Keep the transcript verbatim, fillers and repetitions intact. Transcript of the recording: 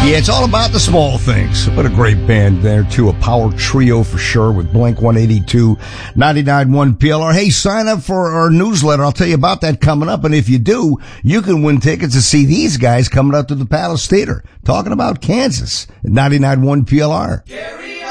Yeah, it's all about the small things. What a great band there, too. A power trio for sure with Blink one eighty-two, ninety-nine point one P L R. Hey, sign up for our newsletter. I'll tell you about that coming up. And if you do, you can win tickets to see these guys coming up to the Palace Theater, talking about Kansas at ninety-nine point one P L R. Gary.